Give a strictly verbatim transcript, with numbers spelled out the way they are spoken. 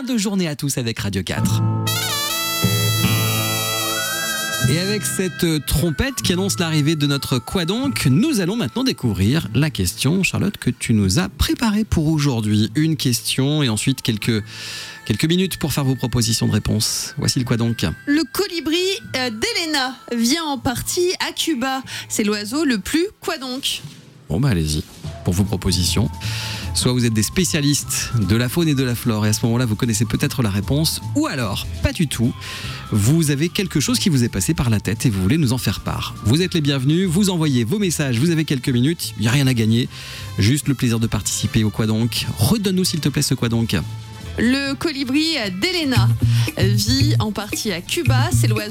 fin de journée à tous avec Radio quatre. Et avec cette trompette qui annonce l'arrivée de notre Quoi donc, nous allons maintenant découvrir la question, Charlotte, que tu nous as préparée pour aujourd'hui. Une question et ensuite quelques, quelques minutes pour faire vos propositions de réponse. Voici le Quoi donc. Le colibri euh, d'Elena vient en partie à Cuba. C'est l'oiseau le plus quoi donc. Bon bah allez-y pour vos propositions. Soit vous êtes des spécialistes de la faune et de la flore et à ce moment-là vous connaissez peut-être la réponse, ou alors pas du tout, vous avez quelque chose qui vous est passé par la tête et vous voulez nous en faire part. Vous êtes les bienvenus, vous envoyez vos messages, vous avez quelques minutes, il n'y a rien à gagner, juste le plaisir de participer au Quoi donc. Redonne-nous s'il te plaît ce Quoi donc. Le colibri d'Elena vit en partie à Cuba. C'est l'oiseau